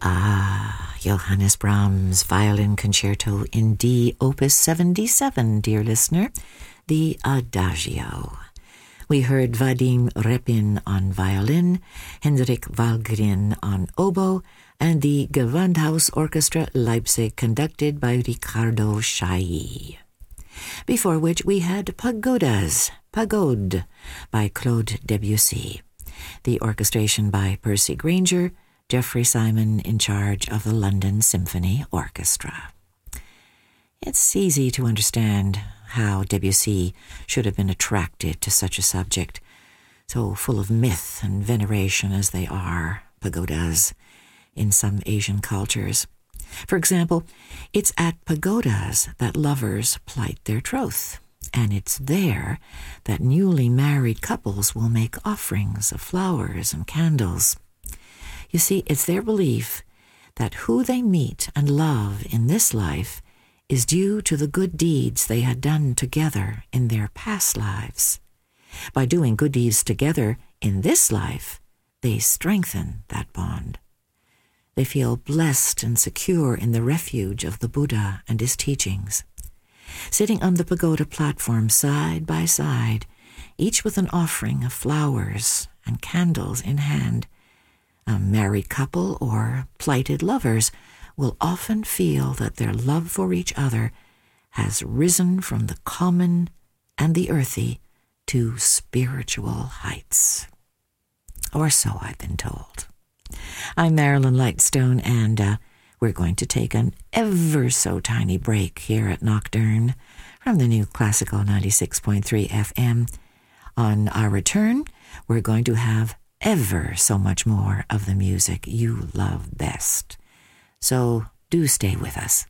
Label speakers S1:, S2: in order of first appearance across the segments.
S1: Johannes Brahms' Violin Concerto in D, Opus 77, dear listener, the Adagio. We heard Vadim Repin on violin, Hendrik Wahlgren on oboe, and the Gewandhaus Orchestra Leipzig conducted by Riccardo Chailly. Before which we had Pagodas, Pagode, by Claude Debussy. The orchestration by Percy Grainger, Geoffrey Simon in charge of the London Symphony Orchestra. It's easy to understand how Debussy should have been attracted to such a subject, so full of myth and veneration as they are, pagodas, in some Asian cultures. For example, it's at pagodas that lovers plight their troth, and it's there that newly married couples will make offerings of flowers and candles. You see, it's their belief that who they meet and love in this life is due to the good deeds they had done together in their past lives. By doing good deeds together in this life, they strengthen that bond. They feel blessed and secure in the refuge of the Buddha and his teachings. Sitting on the pagoda platform side by side, each with an offering of flowers and candles in hand, a married couple or plighted lovers will often feel that their love for each other has risen from the common and the earthy to spiritual heights. Or so I've been told. I'm Marilyn Lightstone, and we're going to take an ever so tiny break here at Nocturne from the new Classical 96.3 FM. On our return, we're going to have ever so much more of the music you love best. So do stay with us.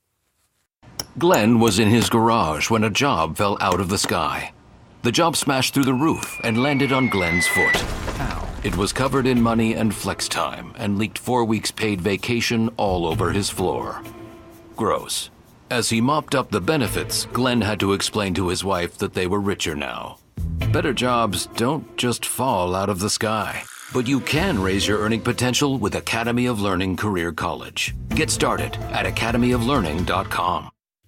S2: Glenn was in his garage when a job fell out of the sky. The job smashed through the roof and landed on Glenn's foot. Ow. It was covered in money and flex time and leaked 4 weeks paid vacation all over his floor. Gross. As he mopped up the benefits, Glenn had to explain to his wife that they were richer now. Better jobs don't just fall out of the sky, but you can raise your earning potential with Academy of Learning Career College. Get started at academyoflearning.com.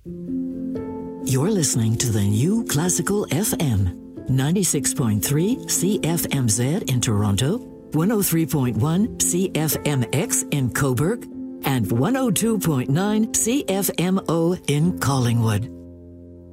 S1: You're listening to the new Classical FM, 96.3 CFMZ in Toronto, 103.1 CFMX in Cobourg, and 102.9 CFMO in Collingwood.